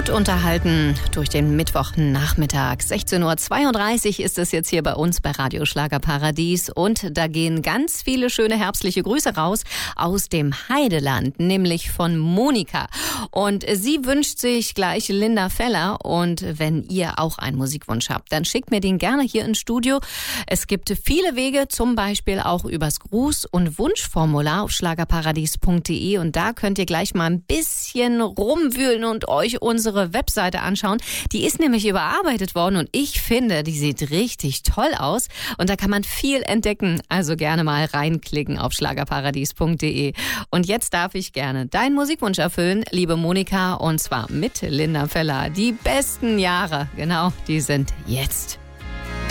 Gut unterhalten durch den Mittwochnachmittag. 16.32 Uhr ist es jetzt hier bei uns bei Radio Schlagerparadies. Und da gehen ganz viele schöne herbstliche Grüße raus aus dem Heideland, nämlich von Monika. Und sie wünscht sich gleich Linda Feller. Und wenn ihr auch einen Musikwunsch habt, dann schickt mir den gerne hier ins Studio. Es gibt viele Wege, zum Beispiel auch übers Gruß- und Wunschformular auf schlagerparadies.de. Und da könnt ihr gleich mal ein bisschen rumwühlen und euch unsere Webseite anschauen. Die ist nämlich überarbeitet worden und ich finde, die sieht richtig toll aus und da kann man viel entdecken. Also gerne mal reinklicken auf schlagerparadies.de. Und jetzt darf ich gerne deinen Musikwunsch erfüllen, liebe Monika, und zwar mit Linda Feller. Die besten Jahre, genau, die sind jetzt.